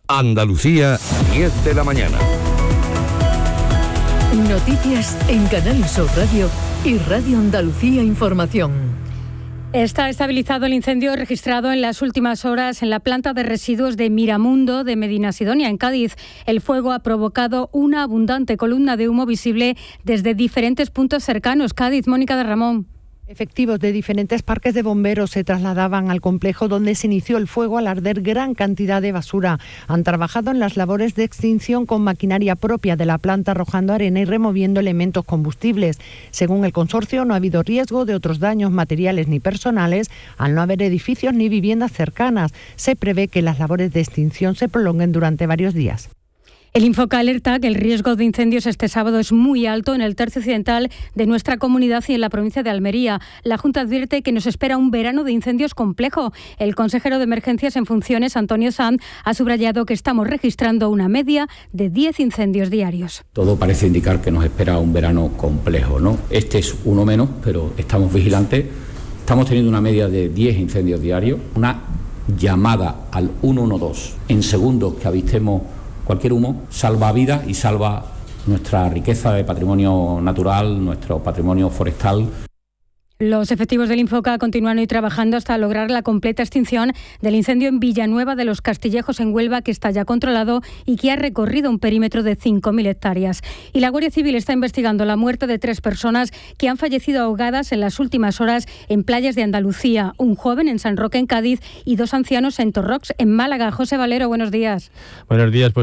Andalucía, 10 de la mañana. Noticias en Canal Sur Radio y Radio Andalucía Información. Está estabilizado el incendio registrado en las últimas horas en la planta de residuos de Miramundo de Medinasidonia, en Cádiz. El fuego ha provocado una abundante columna de humo visible desde diferentes puntos cercanos. Cádiz, Mónica de Ramón. Efectivos de diferentes parques de bomberos se trasladaban al complejo donde se inició el fuego al arder gran cantidad de basura. Han trabajado en las labores de extinción con maquinaria propia de la planta, arrojando arena y removiendo elementos combustibles. Según el consorcio, no ha habido riesgo de otros daños materiales ni personales, al no haber edificios ni viviendas cercanas. Se prevé que las labores de extinción se prolonguen durante varios días. El Infoca alerta que el riesgo de incendios este sábado es muy alto en el tercio occidental de nuestra comunidad y en la provincia de Almería. La Junta advierte que nos espera un verano de incendios complejo. El consejero de Emergencias en funciones, Antonio Sanz, ha subrayado que estamos registrando una media de 10 incendios diarios. Todo parece indicar que nos espera un verano complejo, ¿no? Este es uno menos, pero estamos vigilantes. Estamos teniendo una media de 10 incendios diarios, una llamada al 112 en segundos que avistemos cualquier humo salva vidas y salva nuestra riqueza de patrimonio natural, nuestro patrimonio forestal. Los efectivos del Infoca continúan hoy trabajando hasta lograr la completa extinción del incendio en Villanueva de los Castillejos, en Huelva, que está ya controlado y que ha recorrido un perímetro de 5.000 hectáreas. Y la Guardia Civil está investigando la muerte de 3 personas que han fallecido ahogadas en las últimas horas en playas de Andalucía. Un joven en San Roque, en Cádiz, y 2 ancianos en Torrox, en Málaga. José Valero, buenos días. Buenos días.